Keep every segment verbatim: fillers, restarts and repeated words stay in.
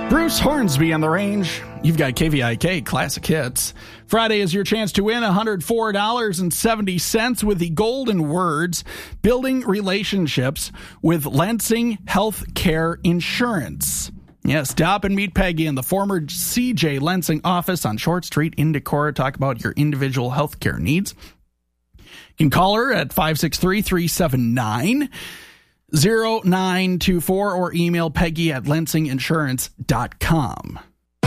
Bruce Hornsby on the range. You've got K V I K Classic Hits. Friday is your chance to win one hundred four dollars and seventy cents with the golden words, building relationships with Lansing Healthcare Insurance. Yes, stop and meet Peggy in the former C J Lansing office on Short Street in Decorah. Talk about your individual healthcare needs. You can call her at five six three, three seven nine, zero nine two four or email Peggy at lansing insurance dot com.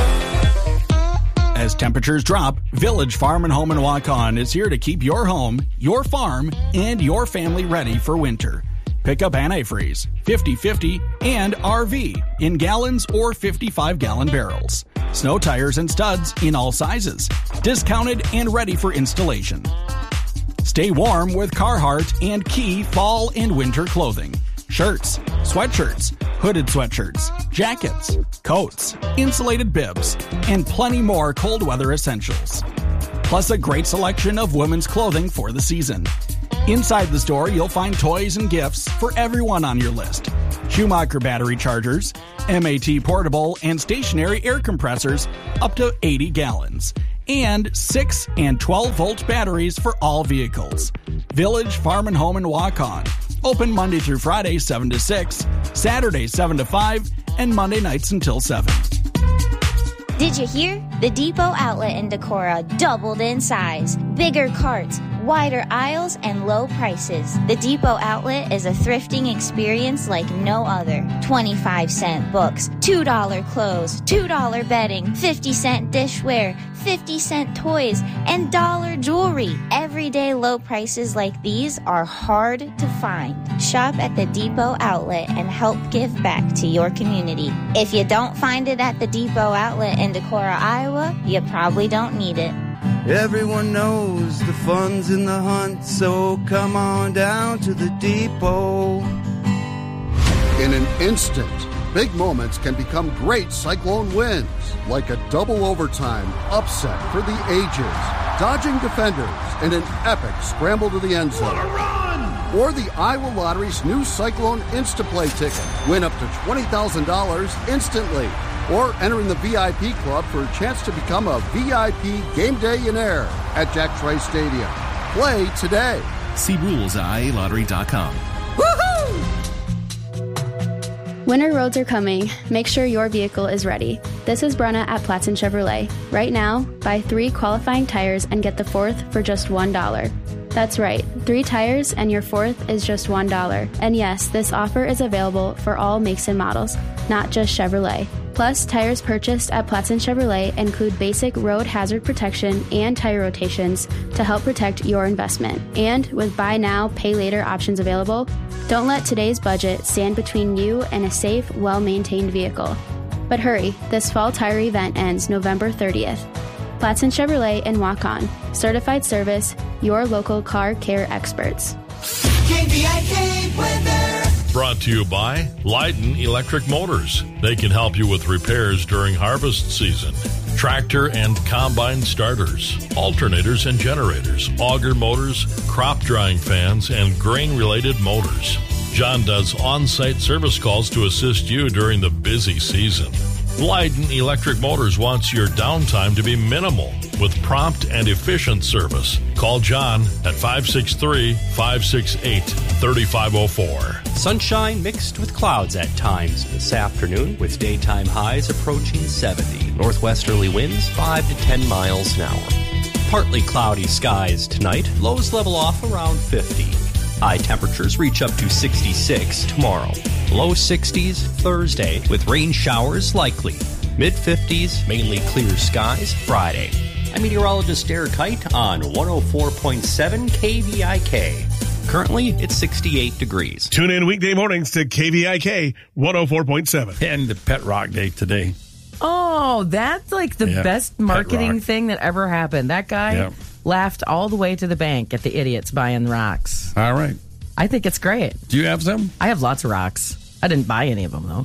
As temperatures drop, Village Farm and Home in Waukon is here to keep your home, your farm, and your family ready for winter. Pick up antifreeze, fifty fifty, and R V in gallons or fifty-five gallon barrels. Snow tires and studs in all sizes. Discounted and ready for installation. Stay warm with Carhartt and Key fall and winter clothing. Shirts, sweatshirts, hooded sweatshirts, jackets, coats, insulated bibs, and plenty more cold weather essentials. Plus a great selection of women's clothing for the season. Inside the store, you'll find toys and gifts for everyone on your list. Schumacher battery chargers, M A T portable and stationary air compressors up to eighty gallons, and six and twelve volt batteries for all vehicles. Village Farm and Home in Waukon. Open Monday through Friday, seven to six, Saturday, seven to five, and Monday nights until seven. Did you hear? The Depot outlet in Decorah doubled in size. Bigger carts, wider aisles, and low prices. The Depot outlet is a thrifting experience like no other. twenty-five cent books, two dollar clothes, two dollar bedding, fifty cent dishware, fifty cent toys, and dollar jewelry. Everyday low prices like these are hard to find. Shop at the Depot outlet and help give back to your community. If you don't find it at the Depot outlet in Decorah, Iowa, you probably don't need it. Everyone knows the fun's in the hunt, so come on down to the Depot. In an instant, big moments can become great Cyclone wins, like a double overtime upset for the ages, dodging defenders in an epic scramble to the end zone. What a run! Or the Iowa Lottery's new Cyclone Instaplay ticket. Win up to twenty thousand dollars instantly. Or enter in the V I P club for a chance to become a V I P game day-inaire at Jack Trice Stadium. Play today. See rules at I A lottery dot com. Winter roads are coming. Make sure your vehicle is ready. This is Brenna at Platson Chevrolet. Right now, buy three qualifying tires and get the fourth for just one dollar. That's right, three tires and your fourth is just one dollar. And yes, this offer is available for all makes and models, not just Chevrolet. Plus, tires purchased at Platson Chevrolet include basic road hazard protection and tire rotations to help protect your investment. And with buy now, pay later options available, don't let today's budget stand between you and a safe, well-maintained vehicle. But hurry, this fall tire event ends November thirtieth. Platson Chevrolet in Waukon. Certified service, your local car care experts. K V I K weather. Brought to you by Leiden Electric Motors. They can help you with repairs during harvest season. Tractor and combine starters, alternators and generators, auger motors, crop drying fans, and grain-related motors. John does on-site service calls to assist you during the busy season. Leiden Electric Motors wants your downtime to be minimal with prompt and efficient service. Call John at five six three, five six eight, three five zero four. Sunshine mixed with clouds at times this afternoon with daytime highs approaching seventy. Northwesterly winds five to ten miles an hour. Partly cloudy skies tonight. Lows level off around fifty. High temperatures reach up to sixty-six tomorrow. Low sixties Thursday with rain showers likely. Mid fifties, mainly clear skies Friday. I'm meteorologist Eric Kite on one oh four point seven K V I K. Currently, it's sixty-eight degrees. Tune in weekday mornings to K V I K one oh four point seven. And the Pet Rock Day today. Oh, that's like the yeah, best marketing thing that ever happened. That guy yeah. laughed all the way to the bank at the idiots buying rocks. All right. I think it's great. Do you have some? I have lots of rocks. I didn't buy any of them, though.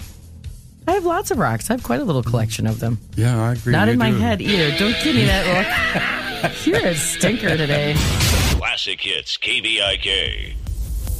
I have lots of rocks. I have quite a little collection of them. Yeah, I agree. Not you in my do. head either. Don't give me that look. You're a stinker today. Classic Hits K V I K.